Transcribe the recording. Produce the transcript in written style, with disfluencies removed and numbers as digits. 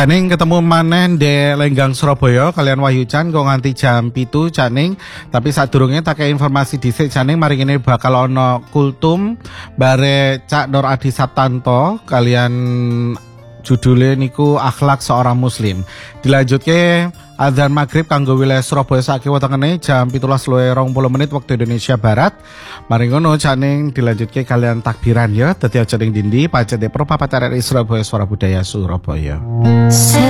Janing ketemu maneh de Lenggang Surabaya kalian Wahyu Chan kok nganti jam 7 Janing. Tapi sadurunge tak informasi dhisik Janing mari ngene bakal ana kultum bare Cak Nur Adi Saptanto kalian judulnya niku akhlak seorang muslim. Dilanjutke adzan maghrib kanggo wilayah Surabaya saiki wetengene jam 17:20 waktu Indonesia Barat. Mari ngono Janing dilanjutke kalian takbiran ya. Dadi aja ning dindi pacete Pro Papat RRI Surabaya Suara Budaya Surabaya.